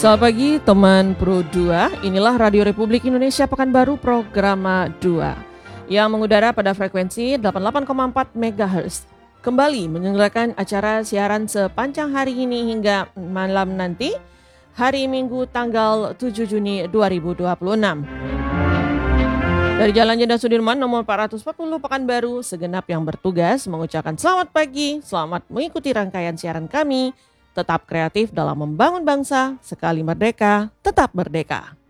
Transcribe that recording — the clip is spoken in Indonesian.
Selamat pagi teman Pro 2, inilah Radio Republik Indonesia Pekanbaru Programa 2 yang mengudara pada frekuensi 88,4 MHz. Kembali menyelenggarakan acara siaran sepanjang hari ini hingga malam nanti, hari Minggu tanggal 7 Juni 2026. Dari Jalan Jenderal Sudirman nomor 440 Pekanbaru, segenap yang bertugas mengucapkan selamat pagi, selamat mengikuti rangkaian siaran kami. Tetap kreatif dalam membangun bangsa, sekali merdeka, tetap merdeka.